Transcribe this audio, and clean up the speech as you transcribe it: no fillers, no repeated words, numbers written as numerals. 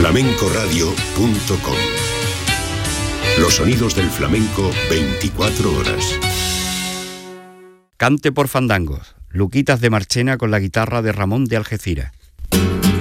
flamencoradio.com. Los sonidos del flamenco 24 horas. Cante por fandangos. Luquitas de Marchena con la guitarra de Ramón de Algeciras.